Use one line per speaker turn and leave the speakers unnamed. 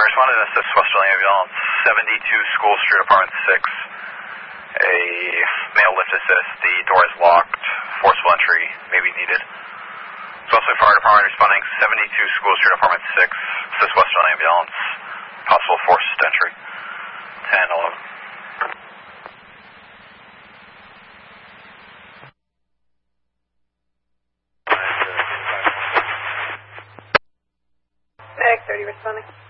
responded to assist Western Ambulance 72 School Street, Apartment 6. A male lift assist. The door is locked. Forcible entry may be needed. Westlake Fire Department responding 72 School Street, Apartment 6. Assist Western Ambulance. Possible forced entry. 10-11.
Medic 30 responding.